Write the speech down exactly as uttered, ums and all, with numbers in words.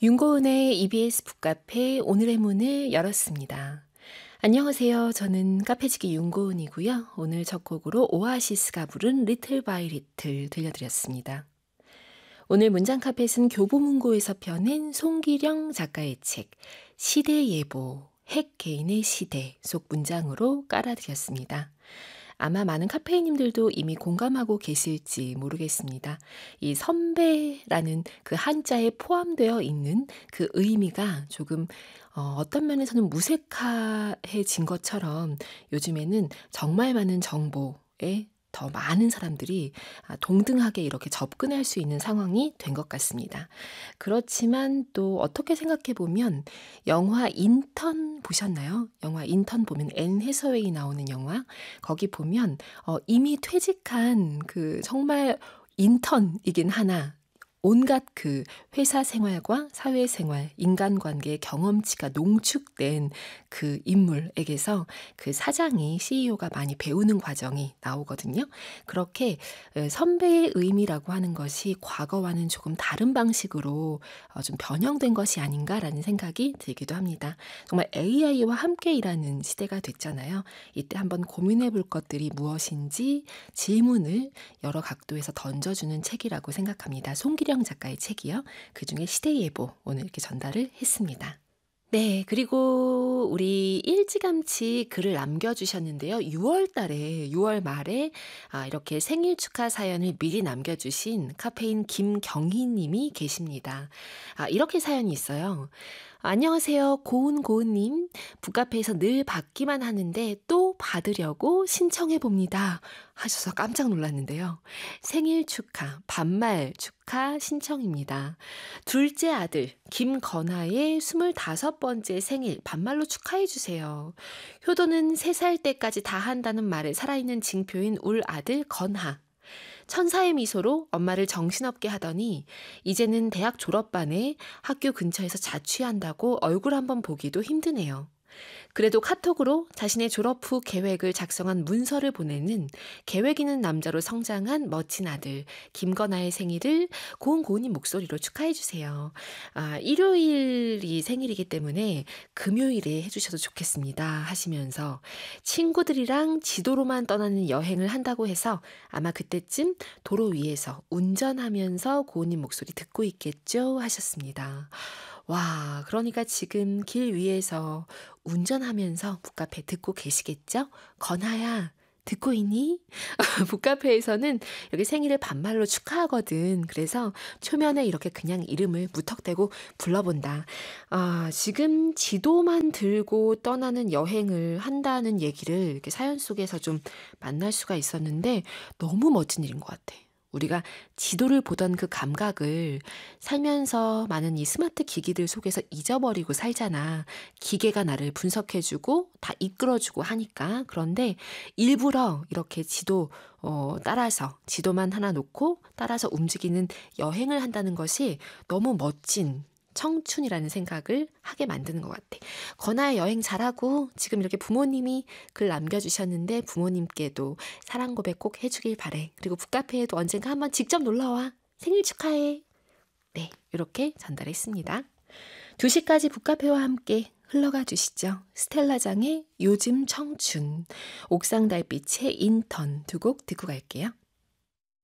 윤고은의 이비에스 북카페 오늘의 문을 열었습니다. 안녕하세요. 저는 카페지기 윤고은이고요. 오늘 첫 곡으로 오아시스가 부른 리틀 바이 리틀 들려드렸습니다. 오늘 문장 카펫은 교보문고에서 펴낸 송기령 작가의 책 시대예보 핵 개인의 시대 속 문장으로 깔아드렸습니다. 아마 많은 카페인님들도 이미 공감하고 계실지 모르겠습니다. 이 선배라는 그 한자에 포함되어 있는 그 의미가 조금 어, 어떤 면에서는 무색해진 것처럼 요즘에는 정말 많은 정보에 더 많은 사람들이 동등하게 이렇게 접근할 수 있는 상황이 된 것 같습니다. 그렇지만 또 어떻게 생각해 보면 영화 인턴 보셨나요? 영화 인턴 보면 앤 해서웨이 나오는 영화 거기 보면 어, 이미 퇴직한 그 정말 인턴이긴 하나 온갖 그 회사 생활과 사회 생활, 인간관계의 경험치가 농축된 그 인물에게서 그 사장이 씨이오가 많이 배우는 과정이 나오거든요. 그렇게 선배의 의미라고 하는 것이 과거와는 조금 다른 방식으로 좀 변형된 것이 아닌가라는 생각이 들기도 합니다. 정말 에이아이와 함께 일하는 시대가 됐잖아요. 이때 한번 고민해 볼 것들이 무엇인지 질문을 여러 각도에서 던져주는 책이라고 생각합니다. 송기령 작가의 책이요. 그중에 시대예보 오늘 이렇게 전달을 했습니다. 네, 그리고 우리 일찌감치 글을 남겨주셨는데요. 유월 달에, 유월 말에 아, 이렇게 생일 축하 사연을 미리 남겨주신 카페인 김경희 님이 계십니다. 아, 이렇게 사연이 있어요. 안녕하세요. 고은고은님. 북카페에서 늘 받기만 하는데 또 받으려고 신청해봅니다. 하셔서 깜짝 놀랐는데요. 생일 축하, 반말 축하 신청입니다. 둘째 아들 김건아의 스물다섯 번째 생일 반말로 축하해주세요. 효도는 세 살 때까지 다 한다는 말에 살아있는 징표인 울 아들 건하. 천사의 미소로 엄마를 정신없게 하더니 이제는 대학 졸업반에 학교 근처에서 자취한다고 얼굴 한번 보기도 힘드네요. 그래도 카톡으로 자신의 졸업 후 계획을 작성한 문서를 보내는 계획 있는 남자로 성장한 멋진 아들 김건아의 생일을 고운고운님 목소리로 축하해주세요. 아, 일요일이 생일이기 때문에 금요일에 해주셔도 좋겠습니다 하시면서 친구들이랑 지도로만 떠나는 여행을 한다고 해서 아마 그때쯤 도로 위에서 운전하면서 고운님 목소리 듣고 있겠죠 하셨습니다. 와, 그러니까 지금 길 위에서 운전하면서 북카페 듣고 계시겠죠? 건아야, 듣고 있니? 북카페에서는 여기 생일을 반말로 축하하거든. 그래서 초면에 이렇게 그냥 이름을 무턱대고 불러본다. 아, 지금 지도만 들고 떠나는 여행을 한다는 얘기를 이렇게 사연 속에서 좀 만날 수가 있었는데 너무 멋진 일인 것 같아. 우리가 지도를 보던 그 감각을 살면서 많은 이 스마트 기기들 속에서 잊어버리고 살잖아. 기계가 나를 분석해주고 다 이끌어주고 하니까. 그런데 일부러 이렇게 지도 어, 따라서 지도만 하나 놓고 따라서 움직이는 여행을 한다는 것이 너무 멋진 청춘이라는 생각을 하게 만드는 것 같아. 건아의 여행 잘하고 지금 이렇게 부모님이 글 남겨주셨는데 부모님께도 사랑 고백 꼭 해주길 바래. 그리고 북카페에도 언젠가 한번 직접 놀러와. 생일 축하해. 네, 이렇게 전달했습니다. 두 시까지 북카페와 함께 흘러가 주시죠. 스텔라장의 요즘 청춘, 옥상 달빛의 인턴 두 곡 듣고 갈게요.